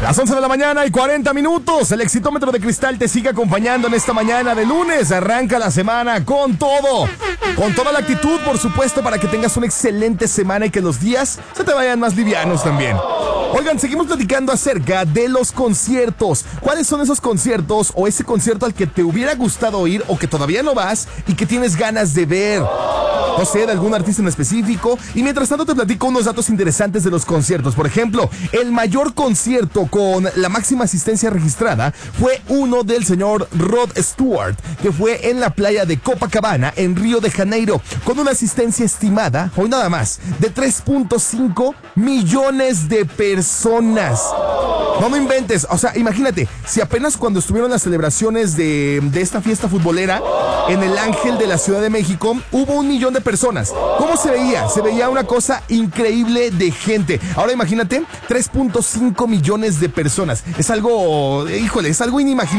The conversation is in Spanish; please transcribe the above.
Las 11 de la mañana y 40 minutos. El Exitómetro de Cristal te sigue acompañando en esta mañana de lunes. Arranca la semana con todo. Con toda la actitud, por supuesto, para que tengas una excelente semana y que los días se te vayan más livianos también. Oigan, seguimos platicando acerca de los conciertos. ¿Cuáles son esos conciertos o ese concierto al que te hubiera gustado ir o que todavía no vas y que tienes ganas de ver? No sé, de algún artista en específico. Y mientras tanto te platico unos datos interesantes de los conciertos. Por ejemplo, el mayor concierto con la máxima asistencia registrada fue uno del señor Rod Stewart, que fue en la playa de Copacabana, en Río de Janeiro, con una asistencia estimada, hoy nada más, de 3.5 millones de personas. No me inventes, o sea, imagínate, si apenas cuando estuvieron las celebraciones de esta fiesta futbolera en el Ángel de la Ciudad de México, hubo 1 millón de personas. ¿Cómo se veía? Se veía una cosa increíble de gente. Ahora imagínate, 3.5 millones de personas. Es algo, híjole, es algo inimaginable.